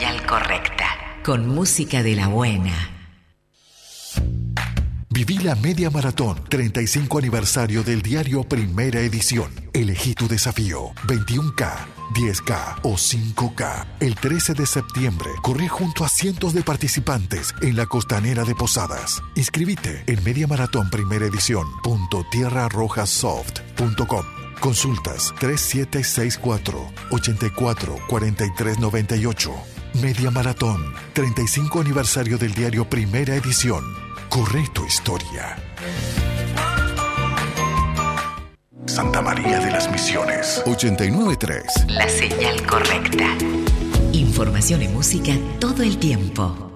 señal correcta, con música de la buena. Viví la Media Maratón, 35 aniversario del diario Primera Edición. Elegí tu desafío, 21K, 10K o 5K. El 13 de septiembre, corre junto a cientos de participantes en la costanera de Posadas. Inscribite en mediamaratonprimeraedición.tierrarrojasoft.com. Consultas 3764-844398. Media Maratón, 35 aniversario del diario Primera Edición. Corre tu historia. Santa María de las Misiones, 89.3. La señal correcta. Información y música todo el tiempo.